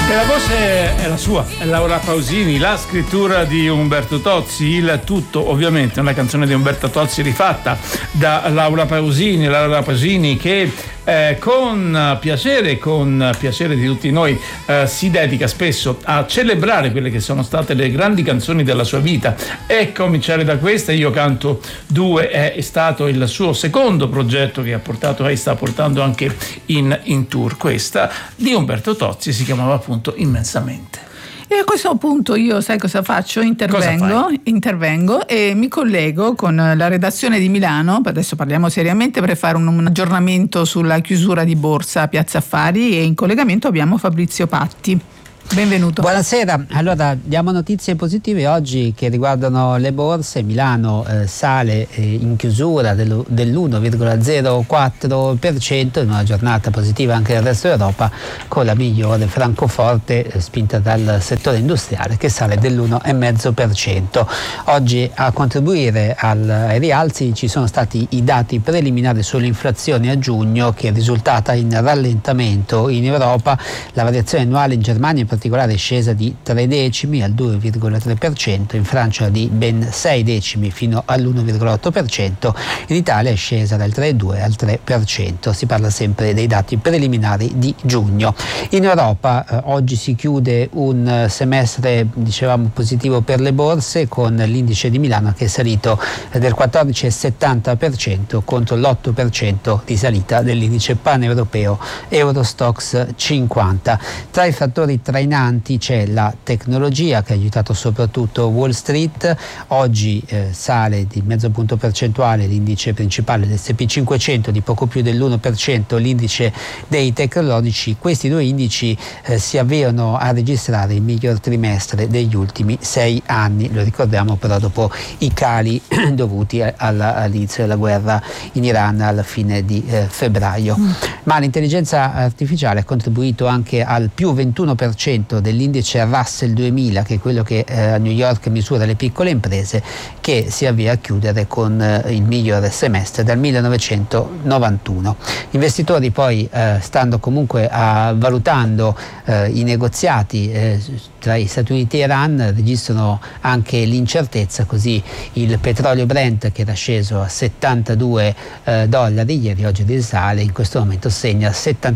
E la voce è la sua, è Laura Pausini, la scrittura di Umberto Tozzi, il tutto ovviamente una canzone di Umberto Tozzi rifatta da Laura Pausini che con piacere di tutti noi si dedica spesso a celebrare quelle che sono state le grandi canzoni della sua vita, e cominciare da questa, Io canto due, è stato il suo secondo progetto che ha portato e sta portando anche in tour. Questa di Umberto Tozzi si chiamava appunto Immensamente. E a questo punto io sai cosa faccio? Intervengo e mi collego con la redazione di Milano, adesso parliamo seriamente, per fare un aggiornamento sulla chiusura di borsa Piazza Affari, e in collegamento abbiamo Fabrizio Patti. Benvenuto. Buonasera, allora diamo notizie positive oggi che riguardano le borse. Milano sale in chiusura dell'1,04% in una giornata positiva anche nel resto d'Europa, con la migliore Francoforte spinta dal settore industriale che sale dell'1,5%. Oggi a contribuire ai rialzi ci sono stati i dati preliminari sull'inflazione a giugno, che è risultata in rallentamento in Europa. La variazione annuale in Germania in particolare è scesa di 3 decimi al 2,3%, in Francia di ben 6 decimi fino all'1,8%, in Italia è scesa dal 3,2 al 3%. Si parla sempre dei dati preliminari di giugno. In Europa oggi si chiude un semestre, dicevamo, positivo per le borse, con l'indice di Milano che è salito del 14,70% contro l'8% di salita dell'indice paneuropeo Eurostoxx 50. Tra i fattori trainanti c'è la tecnologia, che ha aiutato soprattutto Wall Street. Oggi sale di mezzo punto percentuale l'indice principale dell'S&P 500, di poco più dell'1% l'indice dei tecnologici. Questi due indici si avviano a registrare il miglior trimestre degli ultimi 6 anni, lo ricordiamo, però dopo i cali dovuti all'inizio della guerra in Iran alla fine di febbraio. Ma l'intelligenza artificiale ha contribuito anche al più 21% dell'indice Russell 2000, che è quello che a New York misura le piccole imprese, che si avvia a chiudere con il migliore semestre dal 1991. Gli investitori poi stanno comunque valutando i negoziati tra gli Stati Uniti e Iran, registrano anche l'incertezza, così il petrolio Brent, che era sceso a $72 ieri, oggi risale, in questo momento segna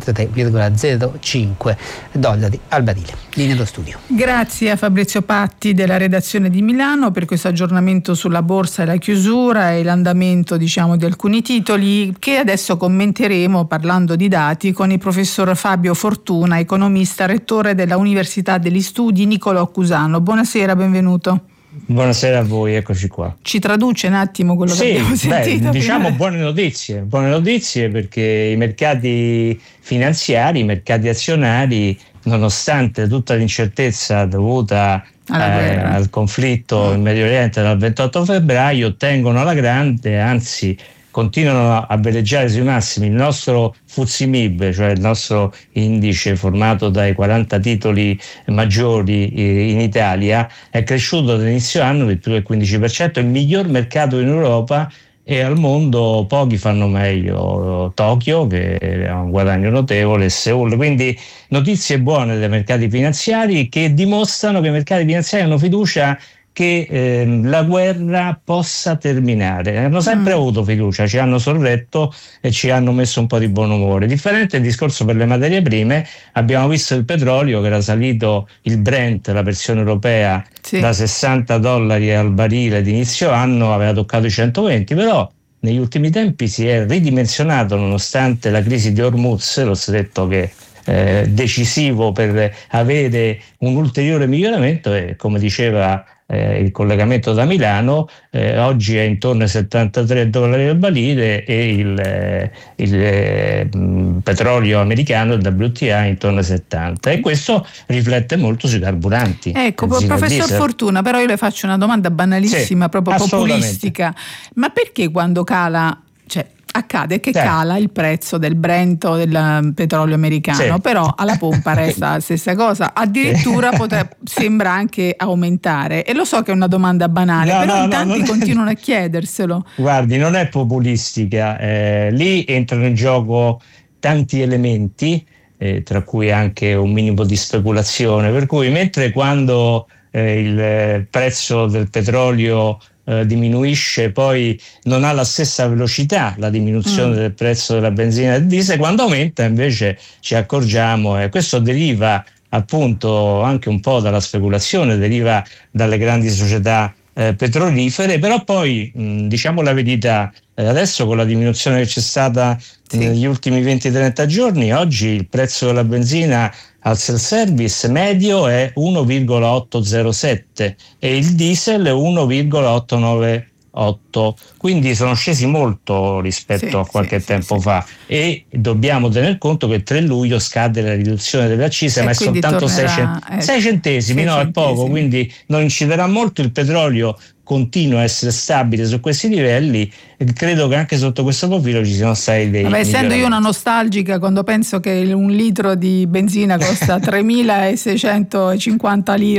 $73,05 al barile. Linea allo studio. Grazie a Fabrizio Patti della redazione di Milano per questo aggiornamento sulla borsa e la chiusura e l'andamento, diciamo, di alcuni titoli che adesso commenteremo, parlando di dati, con il professor Fabio Fortuna, economista, rettore della Università degli Studi Niccolò Cusano. Buonasera, benvenuto. Buonasera a voi, eccoci qua. Ci traduce un attimo quello che abbiamo sentito? Diciamo buone notizie perché i mercati finanziari, i mercati azionari, nonostante tutta l'incertezza dovuta al conflitto in Medio Oriente dal 28 febbraio, tengono alla grande, anzi continuano a veleggiare sui massimi. Il nostro FTSE MIB, cioè il nostro indice formato dai 40 titoli maggiori in Italia, è cresciuto dall'inizio anno di più del 15%, il miglior mercato in Europa, e al mondo pochi fanno meglio. Tokyo, che ha un guadagno notevole, e Seoul. Quindi notizie buone dei mercati finanziari, che dimostrano che i mercati finanziari hanno fiducia che la guerra possa terminare. Hanno sempre avuto fiducia, ci hanno sorretto e ci hanno messo un po' di buon umore. Differente il discorso per le materie prime. Abbiamo visto il petrolio, che era salito, il Brent, la versione europea, da $60 al barile di inizio anno, aveva toccato i 120, però negli ultimi tempi si è ridimensionato, nonostante la crisi di Hormuz, lo stretto che decisivo per avere un ulteriore miglioramento, e come diceva il collegamento da Milano, oggi è intorno ai $73 al barile, e il petrolio americano, il WTI, intorno ai 70, e questo riflette molto sui carburanti. Ecco, professor Fortuna, però io le faccio una domanda banalissima, proprio populistica: ma perché quando cala, cioè accade che cala il prezzo del Brent o del petrolio americano, però alla pompa resta la stessa cosa, addirittura sembra anche aumentare? E lo so che è una domanda banale, però in tanti continuano a chiederselo. Guardi, non è populistica, lì entrano in gioco tanti elementi. tra cui anche un minimo di speculazione, per cui mentre quando il prezzo del petrolio diminuisce, poi non ha la stessa velocità la diminuzione del prezzo della benzina e del diesel, quando aumenta invece ci accorgiamo, e questo deriva appunto anche un po' dalla speculazione, deriva dalle grandi società petrolifere, però poi diciamo la verità, adesso con la diminuzione che c'è stata negli ultimi 20-30 giorni, oggi il prezzo della benzina al self-service medio è 1,807 e il diesel 1,898, quindi sono scesi molto rispetto a qualche tempo fa, e dobbiamo tener conto che il 3 luglio scade la riduzione delle accise, ma è soltanto 6 centesimi, no, è poco, quindi non inciderà molto. Il petrolio continua a essere stabile su questi livelli e credo che anche sotto questo profilo ci siano stati dei essendo io una nostalgica, quando penso che un litro di benzina costa 3.650 lire